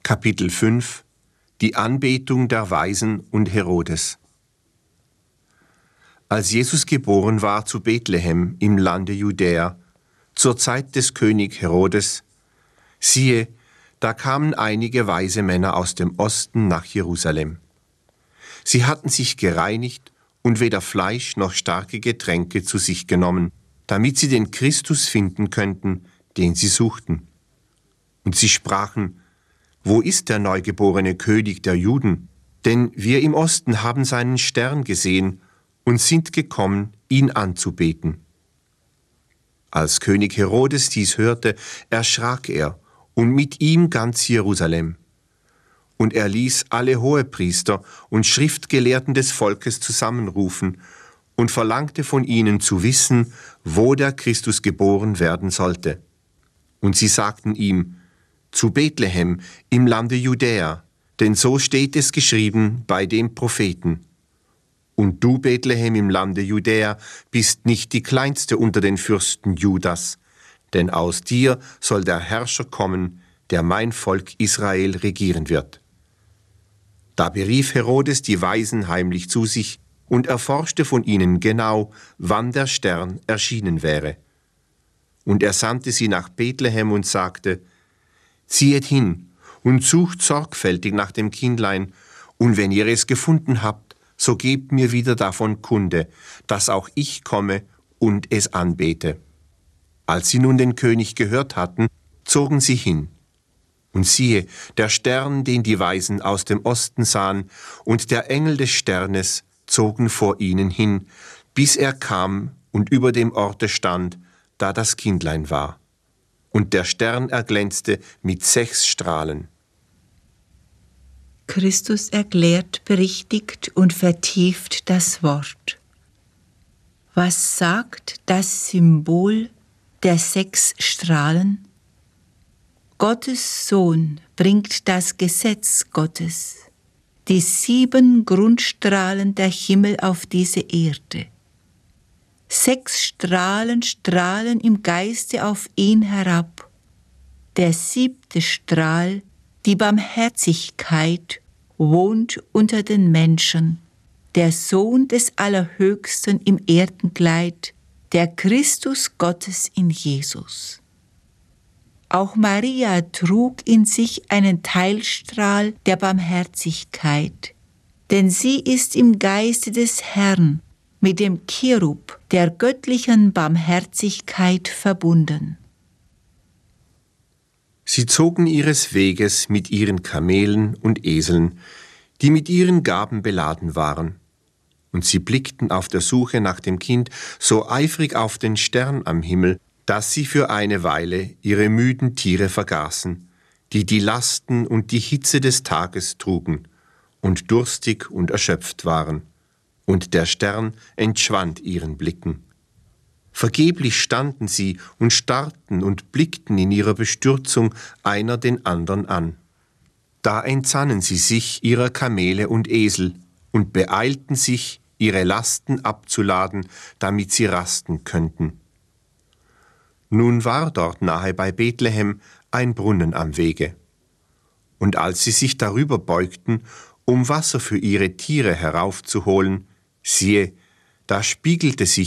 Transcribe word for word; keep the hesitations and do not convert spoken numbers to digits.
Kapitel fünf Die Anbetung der Weisen und Herodes. Als Jesus geboren war zu Bethlehem im Lande Judäa, zur Zeit des König Herodes, siehe, da kamen einige weise Männer aus dem Osten nach Jerusalem. Sie hatten sich gereinigt und weder Fleisch noch starke Getränke zu sich genommen, damit sie den Christus finden könnten, den sie suchten. Und sie sprachen: Wo ist der neugeborene König der Juden? Denn wir im Osten haben seinen Stern gesehen und sind gekommen, ihn anzubeten. Als König Herodes dies hörte, erschrak er und mit ihm ganz Jerusalem. Und er ließ alle Hohepriester und Schriftgelehrten des Volkes zusammenrufen und verlangte von ihnen zu wissen, wo der Christus geboren werden sollte. Und sie sagten ihm: Zu Bethlehem im Lande Judäa, denn so steht es geschrieben bei dem Propheten. Und du, Bethlehem im Lande Judäa, bist nicht die kleinste unter den Fürsten Judas, denn aus dir soll der Herrscher kommen, der mein Volk Israel regieren wird. Da berief Herodes die Weisen heimlich zu sich und erforschte von ihnen genau, wann der Stern erschienen wäre. Und er sandte sie nach Bethlehem und sagte: Ziehet hin und sucht sorgfältig nach dem Kindlein, und wenn ihr es gefunden habt, so gebt mir wieder davon Kunde, dass auch ich komme und es anbete. Als sie nun den König gehört hatten, zogen sie hin. Und siehe, der Stern, den die Weisen aus dem Osten sahen, und der Engel des Sternes zogen vor ihnen hin, bis er kam und über dem Orte stand, da das Kindlein war. Und der Stern erglänzte mit sechs Strahlen. Christus erklärt, berichtigt und vertieft das Wort. Was sagt das Symbol der sechs Strahlen? Gottes Sohn bringt das Gesetz Gottes, die sieben Grundstrahlen der Himmel auf diese Erde. Sechs Strahlen strahlen im Geiste auf ihn herab. Der siebte Strahl, die Barmherzigkeit, wohnt unter den Menschen, der Sohn des Allerhöchsten im Erdenkleid, der Christus Gottes in Jesus. Auch Maria trug in sich einen Teilstrahl der Barmherzigkeit, denn sie ist im Geiste des Herrn mit dem Cherub der göttlichen Barmherzigkeit verbunden. Sie zogen ihres Weges mit ihren Kamelen und Eseln, die mit ihren Gaben beladen waren. Und sie blickten auf der Suche nach dem Kind so eifrig auf den Stern am Himmel, dass sie für eine Weile ihre müden Tiere vergaßen, die die Lasten und die Hitze des Tages trugen und durstig und erschöpft waren. Und der Stern entschwand ihren Blicken. Vergeblich standen sie und starrten und blickten in ihrer Bestürzung einer den anderen an. Da entsannen sie sich ihrer Kamele und Esel und beeilten sich, ihre Lasten abzuladen, damit sie rasten könnten. Nun war dort nahe bei Bethlehem ein Brunnen am Wege. Und als sie sich darüber beugten, um Wasser für ihre Tiere heraufzuholen, siehe, da spiegelte sich